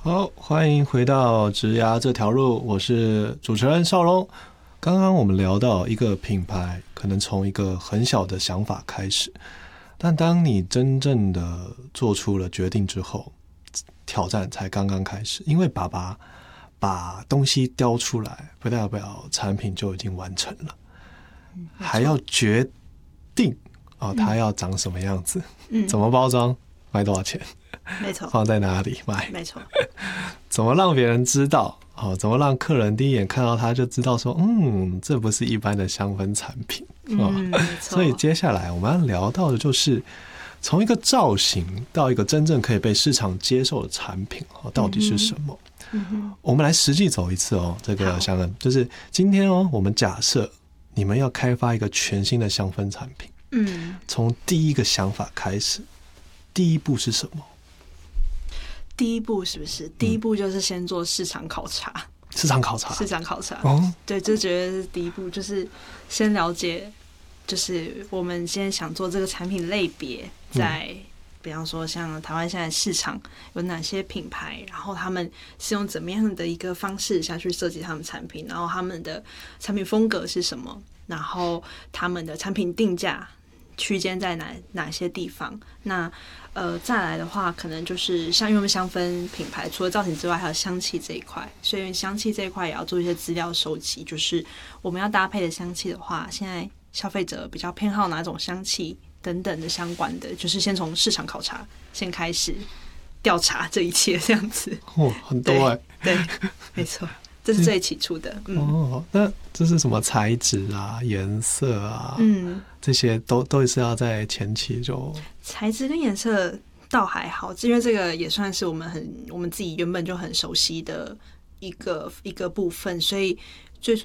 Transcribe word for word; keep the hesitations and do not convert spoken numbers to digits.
好，欢迎回到职涯这条路，我是主持人邵荣。刚刚我们聊到一个品牌可能从一个很小的想法开始，但当你真正的做出了决定之后，挑战才刚刚开始。因为爸爸把东西雕出来，不代表产品就已经完成了，嗯、还要决定哦，它要长什么样子，嗯、怎么包装，卖多少钱， 没错， 放在哪里卖， 没错， 怎么让别人知道，哦，怎么让客人第一眼看到它就知道说，嗯，这不是一般的香氛产品，哦、 嗯，没错。 所以接下来我们要聊到的就是从一个造型到一个真正可以被市场接受的产品，哦，到底是什么？嗯嗯、我们来实际走一次哦，这个香氛就是今天哦，我们假设你们要开发一个全新的香氛产品，嗯，从第一个想法开始，第一步是什么？ 第一步是不是？第一步就是先做市场考察。嗯、 市场考察， 市场考察。哦，对，这绝对是第一步，就是先了解，就是我们现在想做这个产品类别，在、嗯、比方说像台湾现在市场有哪些品牌，然后他们是用怎么样的一个方式下去设计他们产品，然后他们的产品风格是什么，然后他们的产品定价区间在哪哪些地方？那呃，再来的话，可能就是像因为香氛品牌，除了造型之外，还有香气这一块，所以香气这一块也要做一些资料收集。就是我们要搭配的香气的话，现在消费者比较偏好哪种香气等等的相关的，就是先从市场考察先开始调查这一切，这样子。 哦，很多哎、欸， 对，没错。这是最起初的、嗯、 哦，那这是什么材质啊、颜色啊，嗯，这些都都是要在前期就材质跟颜色倒还好，因为这个也算是我们很我们自己原本就很熟悉的一个一个部分，所以最主